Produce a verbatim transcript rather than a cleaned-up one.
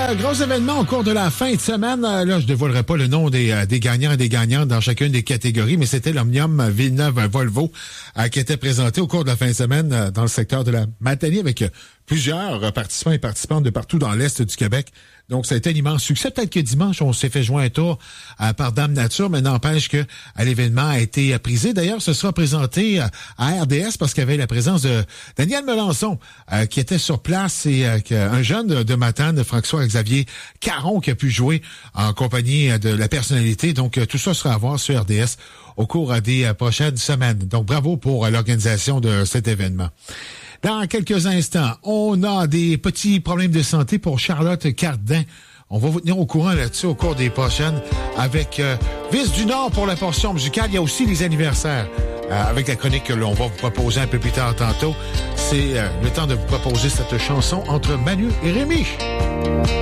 euh, gros événements au cours de la fin de semaine. Euh, là, je ne dévoilerai pas le nom des, euh, des gagnants et des gagnantes dans chacune des catégories, mais c'était l'Omnium Villeneuve-Volvo euh, qui était présenté au cours de la fin de semaine euh, dans le secteur de la Matanie avec euh, plusieurs euh, participants et participantes de partout dans l'Est du Québec. Donc, ça a été un immense succès. Peut-être que dimanche, on s'est fait jouer un tour euh, par Dame Nature, mais n'empêche que euh, l'événement a été euh, prisé. D'ailleurs, ce sera présenté euh, à R D S parce qu'il y avait la présence de Daniel Melançon euh, qui était sur place et euh, un jeune de, de Matane, François-Xavier Caron, qui a pu jouer en compagnie de la personnalité. Donc, euh, tout ça sera à voir sur R D S au cours euh, des euh, prochaines semaines. Donc, bravo pour euh, l'organisation de cet événement. Dans quelques instants, on a des petits problèmes de santé pour Charlotte Cardin. On va vous tenir au courant là-dessus au cours des prochaines avec euh, Vis du Nord pour la portion musicale. Il y a aussi les anniversaires euh, avec la chronique que l'on va vous proposer un peu plus tard tantôt. C'est euh, le temps de vous proposer cette chanson entre Manu et Rémi.